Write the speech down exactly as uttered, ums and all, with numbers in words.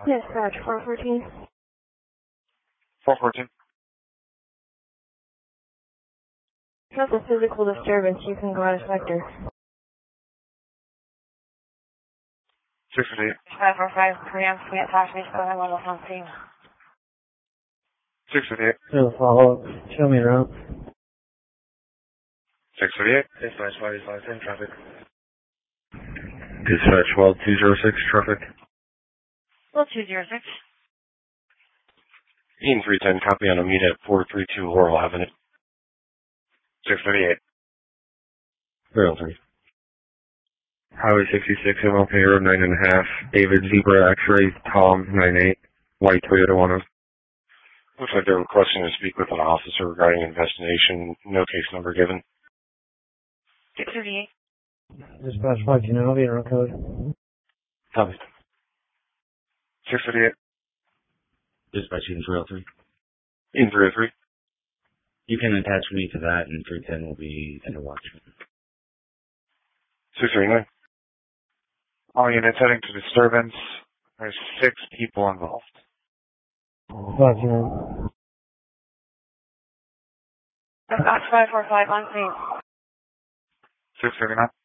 Dispatch four fourteen. four fourteen. That's a physical disturbance. You can go out of sector. six fifty-eight. five four five, Korean Sweet Taxi, seven one one scene. six fifty-eight. So follow up. Show me around. six fifty-eight. Dispatch five five ten, traffic. Dispatch twelve two zero six, traffic. twelve two zero six. Ian three ten, copy on Amita at four three two Laurel Avenue. six fifty-eight. zero three. Highway sixty-six, M L K Road nine and a half, David Zebra X-ray, Tom nine eight, white Toyota one oh. Looks like they're requesting to speak with an officer regarding investigation. No case number given. six thirty-eight. Dispatch five, you know, vehicle code. Copy. six fifty-eight. Dispatch Ian three oh three. Ian three oh three. You can attach me to that, and three ten will be in the watch. six thirty-nine. All units heading to disturbance. There's six people involved. Five, you know. Dispatch five four five on scene. six thirty-nine.